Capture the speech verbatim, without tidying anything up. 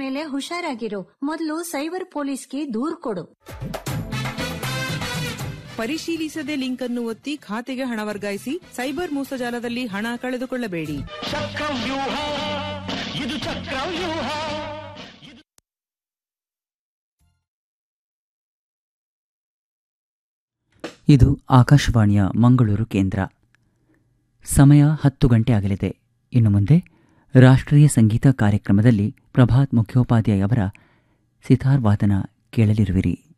ಮೇಲೆ ಹುಷಾರಾಗಿರು. ಮೊದಲು ಸೈಬರ್ ಪೊಲೀಸ್ಗೆ ದೂರು ಕೊಡು. ಪರಿಶೀಲಿಸದೆ ಲಿಂಕ್ ಅನ್ನು ಒತ್ತಿ ಖಾತೆಗೆ ಹಣ ವರ್ಗಾಯಿಸಿ. ಸೈಬರ್ ಮೋಸಜಾಲದಲ್ಲಿ ಹಣ ಕಳೆದುಕೊಳ್ಳಬೇಡಿ. ಚಕ್ರವ್ಯೂಹ ಇದು ಚಕ್ರವ್ಯೂಹ. ಇದು ಆಕಾಶವಾಣಿಯ ಮಂಗಳೂರು ಕೇಂದ್ರ. ಸಮಯ ಹತ್ತು ಗಂಟೆ ಆಗಲಿದೆ. ಇನ್ನು ಮುಂದೆ ರಾಷ್ಟ್ರೀಯ ಸಂಗೀತ ಕಾರ್ಯಕ್ರಮದಲ್ಲಿ ಪ್ರಭಾತ್ ಮುಖ್ಯೋಪಾಧ್ಯಾಯ ಅವರ ಸಿತಾರ್ ವಾದನ ಕೇಳಲಿರುವಿರಿ.